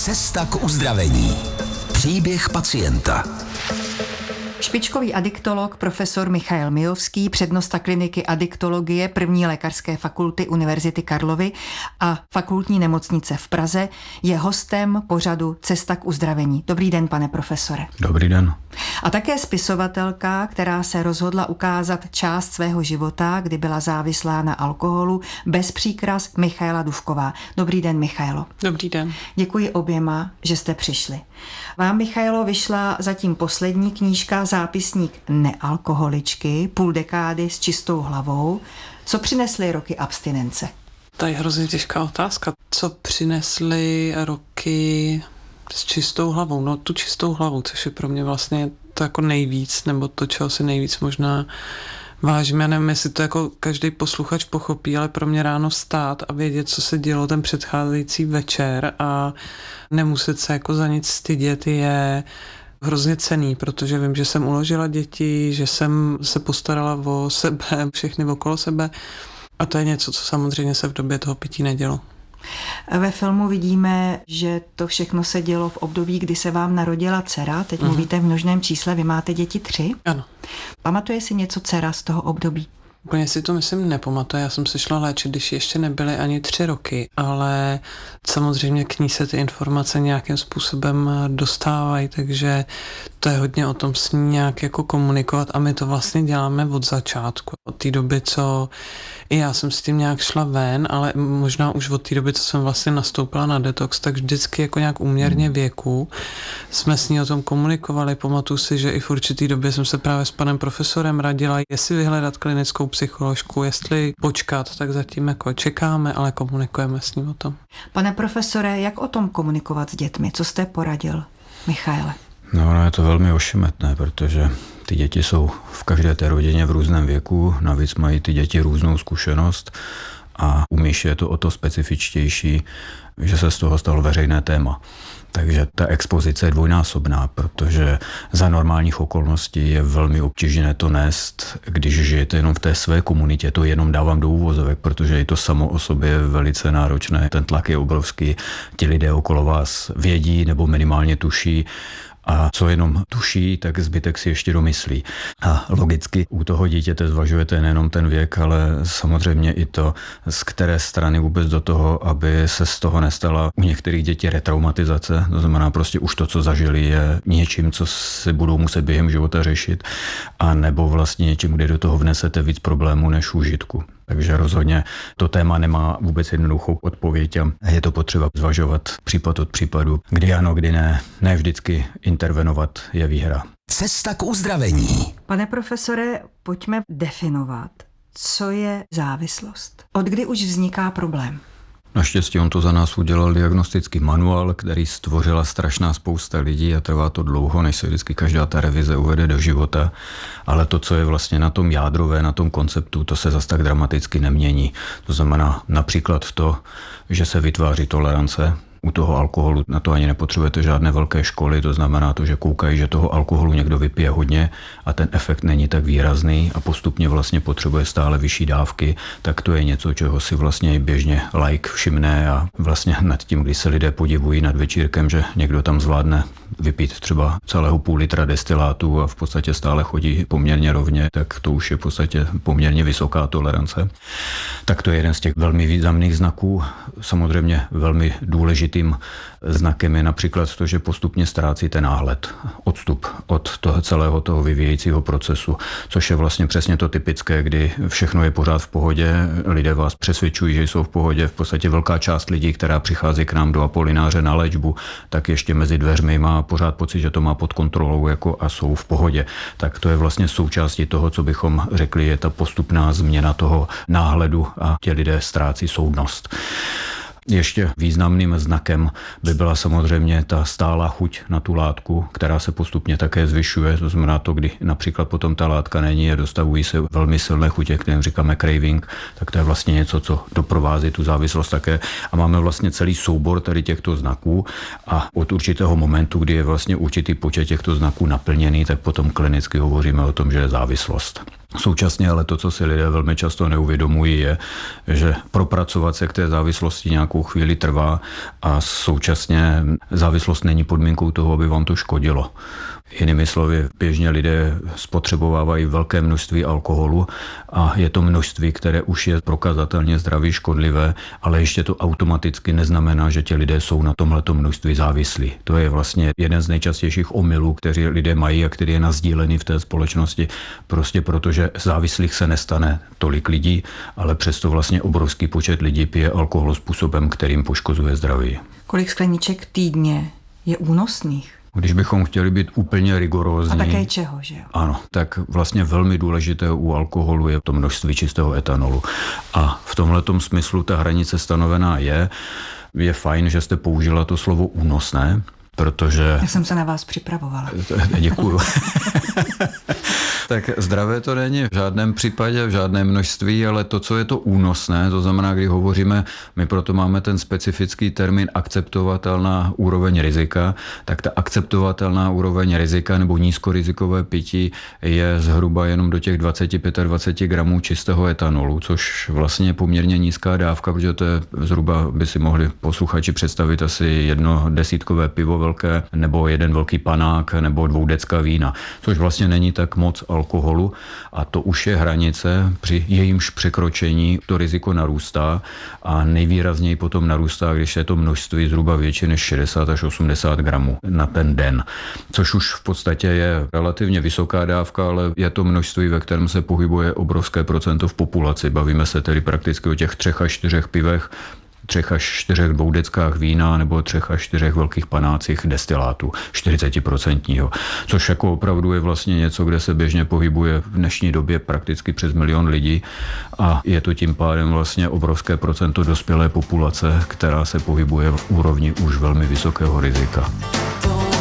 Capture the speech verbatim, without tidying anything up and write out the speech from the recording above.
Cesta k uzdravení. Příběh pacienta. Špičkový adiktolog profesor Michail Mijovský, přednosta kliniky adiktologie první lékařské fakulty Univerzity Karlovy a fakultní nemocnice v Praze, je hostem pořadu Cesta k uzdravení. Dobrý den, pane profesore. Dobrý den. A také spisovatelka, která se rozhodla ukázat část svého života, kdy byla závislá na alkoholu, bez příkras, Michaela Dufková. Dobrý den, Michailo. Dobrý den. Děkuji oběma, že jste přišli. Vám, Michailo, vyšla zatím poslední knížka Zápisník nealkoholičky, půl dekády s čistou hlavou. Co přinesly roky abstinence? To je hrozně těžká otázka. Co přinesly roky s čistou hlavou? No tu čistou hlavu, což je pro mě vlastně to jako nejvíc, nebo to, čeho si nejvíc možná vážím. Já nevím, jestli to jako každý posluchač pochopí, ale pro mě ráno vstát a vědět, co se dělo ten předcházející večer a nemuset se jako za nic stydět je hrozně cenný, protože vím, že jsem uložila děti, že jsem se postarala o sebe, všechny okolo sebe a to je něco, co samozřejmě se v době toho pití nedělo. Ve filmu vidíme, že to všechno se dělo v období, kdy se vám narodila dcera. Teď uh-huh. mluvíte v množném čísle, vy máte děti tři. Ano. Pamatuje si něco dcera z toho období? Úplně si to myslím nepamatuje, já jsem se šla léčit, když ještě nebyly ani tři roky, ale samozřejmě k ní se ty informace nějakým způsobem dostávají, takže to je hodně o tom s ní nějak jako komunikovat a my to vlastně děláme od začátku. Od té doby, co i já jsem s tím nějak šla ven, ale možná už od té doby, co jsem vlastně nastoupila na detox, tak vždycky jako nějak úměrně věku jsme s ní o tom komunikovali. Pamatuju si, že i v určitý době jsem se právě s panem profesorem radila, jestli vyhledat klinickou psycholožku, jestli počkat, tak zatím jako čekáme, ale komunikujeme s ním o tom. Pane profesore, jak o tom komunikovat s dětmi? Co jste poradil, Michaile? No, no je to velmi ošemetné, protože ty děti jsou v každé té rodině v různém věku, navíc mají ty děti různou zkušenost a u Míši je to o to specifičtější, že se z toho stalo veřejné téma. Takže ta expozice je dvojnásobná, protože za normálních okolností je velmi obtížné to nést, když žijete jenom v té své komunitě, to jenom dávám do úvozovek, protože i to samo o sobě je velice náročné, ten tlak je obrovský, ti lidé okolo vás vědí nebo minimálně tuší, a co jenom tuší, tak zbytek si ještě domyslí. A logicky u toho dítěte zvažujete nejenom ten věk, ale samozřejmě i to, z které strany vůbec do toho, aby se z toho nestala u některých dětí retraumatizace. To znamená prostě už to, co zažili, je něčím, co si budou muset během života řešit, a nebo vlastně něčím, kde do toho vnesete víc problémů než užitku. Takže rozhodně to téma nemá vůbec jednoduchou odpověď a je to potřeba zvažovat případ od případu, kdy ano, kdy ne, ne vždycky intervenovat je výhra. Cesta k uzdravení. Pane profesore, pojďme definovat, co je závislost. Od kdy už vzniká problém? Naštěstí on to za nás udělal diagnostický manuál, který stvořila strašná spousta lidí a trvá to dlouho, než se vždycky každá ta revize uvede do života. Ale to, co je vlastně na tom jádrové, na tom konceptu, to se zas tak dramaticky nemění. To znamená například to, že se vytváří tolerance. U toho alkoholu na to ani nepotřebujete žádné velké školy, to znamená to, že koukají, že toho alkoholu někdo vypije hodně a ten efekt není tak výrazný a postupně vlastně potřebuje stále vyšší dávky, tak to je něco, čeho si vlastně i běžně laik všimne a vlastně nad tím, když se lidé podivují nad večírkem, že někdo tam zvládne vypít třeba celého půl litra destilátu a v podstatě stále chodí poměrně rovně, tak to už je v podstatě poměrně vysoká tolerance. Tak to je jeden z těch velmi významných znaků. Samozřejmě velmi důležitým znakem je například to, že postupně ztrácíte náhled, odstup od toho celého toho vyvíjejícího procesu, což je vlastně přesně to typické, kdy všechno je pořád v pohodě, lidé vás přesvědčují, že jsou v pohodě, v podstatě velká část lidí, která přichází k nám do Apolináře na léčbu, tak ještě mezi dveřmi má pořád pocit, že to má pod kontrolou jako a jsou v pohodě. Tak to je vlastně součástí toho, co bychom řekli, je ta postupná změna toho náhledu a ti lidé ztrácí soudnost. Ještě významným znakem by byla samozřejmě ta stálá chuť na tu látku, která se postupně také zvyšuje. To znamená to, kdy například potom ta látka není a dostavují se velmi silné chutě, kterým říkáme craving, tak to je vlastně něco, co doprovází tu závislost také. A máme vlastně celý soubor tady těchto znaků a od určitého momentu, kdy je vlastně určitý počet těchto znaků naplněný, tak potom klinicky hovoříme o tom, že je závislost. Současně ale to, co si lidé velmi často neuvědomují, je, že propracovat se k té závislosti nějakou chvíli trvá a současně závislost není podmínkou toho, aby vám to škodilo. Jinými slovy, běžně lidé spotřebovávají velké množství alkoholu a je to množství, které už je prokazatelně zdraví škodlivé, ale ještě to automaticky neznamená, že ti lidé jsou na tomhleto množství závislí. To je vlastně jeden z nejčastějších omylů, který lidé mají a který je nazdílený v té společnosti, prostě protože závislých se nestane tolik lidí, ale přesto vlastně obrovský počet lidí pije alkohol způsobem, kterým poškozuje zdraví. Kolik skleniček týdně je únosných? Když bychom chtěli být úplně rigorózní. A také čeho, že jo? Ano, tak vlastně velmi důležité u alkoholu je to množství čistého etanolu. A v tomhletom smyslu ta hranice stanovená je. Je fajn, že jste použila to slovo únosné, protože... Já jsem se na vás připravovala. Děkuju. Tak zdravé to není v žádném případě, v žádném množství, ale to, co je to únosné, to znamená, když hovoříme, my proto máme ten specifický termín akceptovatelná úroveň rizika, tak ta akceptovatelná úroveň rizika nebo nízkorizikové pití je zhruba jenom do těch dvacet až dvacet pět gramů čistého etanolu, což vlastně je poměrně nízká dávka, protože to je zhruba, by si mohli posluchači představit asi jedno desítkové pivo velké, nebo jeden velký panák, nebo dvoudecka vína, což vlastně není tak moc alkoholu a to už je hranice, při jejímž překročení to riziko narůstá a nejvýrazněji potom narůstá, když je to množství zhruba větší než šedesát až osmdesát gramů na ten den, což už v podstatě je relativně vysoká dávka, ale je to množství, ve kterém se pohybuje obrovské procento v populaci. Bavíme se tedy prakticky o těch třech až čtyřech pivech, třech až čtyřech dvoudeckách vína nebo třech až čtyřech velkých panácích destilátů, čtyřicet procent, což jako opravdu je vlastně něco, kde se běžně pohybuje v dnešní době prakticky přes milion lidí a je to tím pádem vlastně obrovské procento dospělé populace, která se pohybuje v úrovni už velmi vysokého rizika.